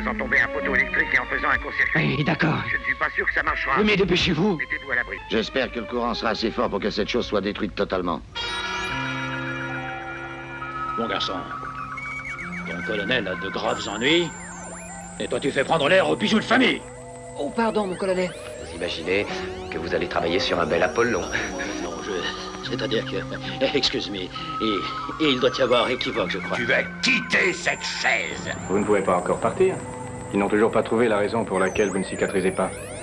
faisant tomber un poteau électrique et en faisant un court-circuit. Oui, d'accord. Je ne suis pas sûr que ça marchera. Oui, mais dépêchez-vous. Mettez-vous à l'abri. J'espère que le courant sera assez fort pour que cette chose soit détruite totalement. Bon garçon, ton colonel a de graves ennuis, et toi tu fais prendre l'air aux bijoux de famille. Oh, pardon, mon colonel. Vous imaginez que vous allez travailler sur un bel Apollon? Non, c'est-à-dire que... Excuse-moi, et il doit y avoir équivoque, je crois. Tu vas quitter cette chaise. Vous ne pouvez pas encore partir. Ils n'ont toujours pas trouvé la raison pour laquelle vous ne cicatrisez pas.